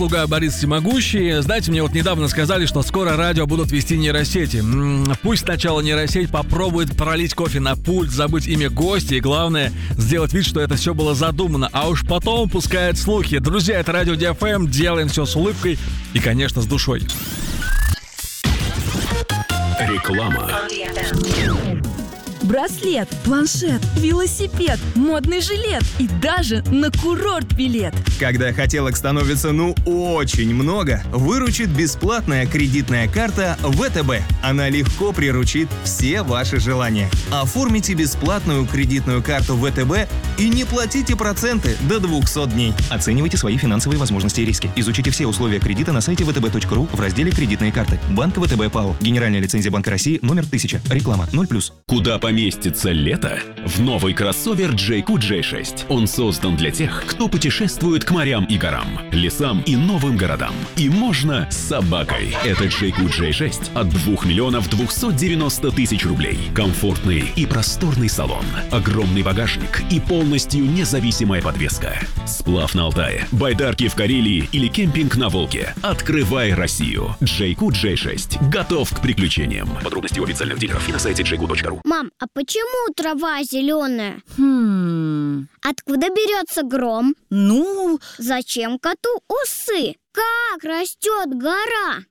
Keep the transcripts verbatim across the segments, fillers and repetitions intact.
Луга, Борис Всемогущий. Знаете, мне вот недавно сказали, что скоро радио будут вести нейросети. М-м, пусть сначала нейросеть попробует пролить кофе на пульт, забыть имя гостя и, главное, сделать вид, что это все было задумано, а уж потом пускает слухи. Друзья, это Радио ди эф эм, делаем все с улыбкой и, конечно, с душой. Реклама. Браслет, планшет, велосипед, модный жилет и даже на курорт билет. Когда хотелок становится ну очень много, выручит бесплатная кредитная карта вэ тэ бэ. Она легко приручит все ваши желания. Оформите бесплатную кредитную карту вэ тэ бэ и не платите проценты до двухсот дней. Оценивайте свои финансовые возможности и риски. Изучите все условия кредита на сайте вэ тэ бэ точка ру в разделе «Кредитные карты». Банк вэ тэ бэ ПАО. Генеральная лицензия Банка России номер тысяча. Реклама ноль плюс. Куда поместится лето? В новый кроссовер джей кью джей шесть. Он создан для тех, кто путешествует к морям и горам, лесам и новым городам. И можно с собакой. Это джей кью джей шесть от двух миллионов двухсот девяноста тысяч рублей. Комфортный и просторный салон, огромный багажник и полностью независимая подвеска. Сплав на Алтае, байдарки в Карелии или кемпинг на Волге. Открывай Россию. джей кью джей шесть. Готов к приключениям. Подробности у официальных дилеров и на сайте джей кью точка ру. Мам, а почему трава зеленая? Хм... Откуда берется гром? Ну... Зачем коту усы? Как растет гора?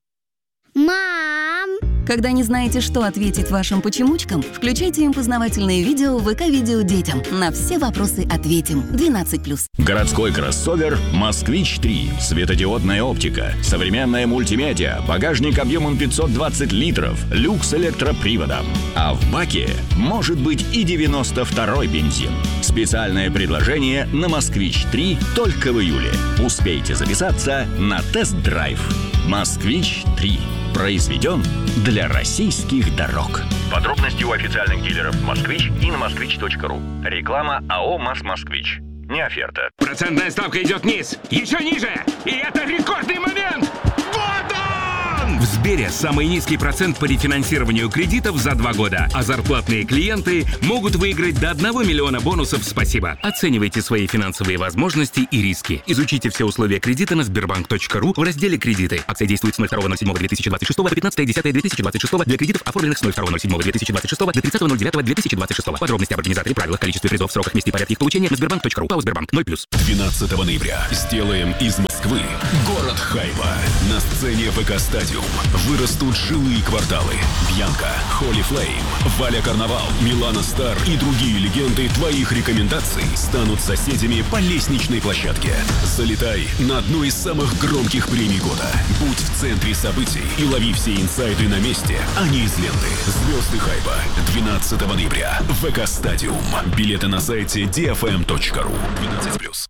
Мам! Когда не знаете, что ответить вашим почемучкам, включайте им познавательные видео в ВК-видео детям. На все вопросы ответим. двенадцать плюс. Городской кроссовер «Москвич три». Светодиодная оптика, современная мультимедиа, багажник объемом пятьсот двадцать литров, люкс электроприводом. А в баке может быть и девяносто второй бензин. Специальное предложение на «Москвич три» только в июле. Успейте записаться на тест-драйв. «Москвич три». Произведен для российских дорог. Подробности у официальных дилеров «Москвич» и на москвич точка ру. Реклама АО «МАЗ-Москвич». Не оферта. Процентная ставка идет вниз, еще ниже. И это рекордный момент. Вот он! В Сбере самый низкий процент по рефинансированию кредитов за два года. А зарплатные клиенты могут выиграть до одного миллиона бонусов «Спасибо». Оценивайте свои финансовые возможности и риски. Изучите все условия кредита на сбербанк точка ру в разделе «Кредиты». Акция действует с ноль второго ноль седьмого две тысячи двадцать шестого по пятнадцатое десятое две тысячи двадцать шестого для кредитов, оформленных с ноль второго ноль седьмого две тысячи двадцать шестого до тридцатого ноль девятого две тысячи двадцать шестого. Подробности об организаторе, правилах, количестве призов, сроках, месте и порядке их получения на сбербанк точка ру. ПАО «Сбербанк» ноль плюс. двенадцатого ноября сделаем из Москвы город хайпа. На сцене ВК-стадиум вырастут жилые кварталы. Бьянка, Холли Флейм, Валя Карнавал, Милана Стар и другие легенды твоих рекомендаций станут соседями по лестничной площадке. Залетай на одну из самых громких премий года. Будь в центре событий и лови все инсайды на месте, а не из ленты. Звезды хайпа. двенадцатого ноября. ВК-стадиум. Билеты на сайте ди эф эм точка ру. двенадцать плюс.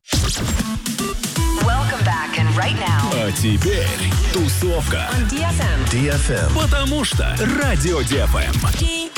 Right now. А теперь тусовка. On ди эф эм. ди эф эм. Потому что Радио ди эф эм.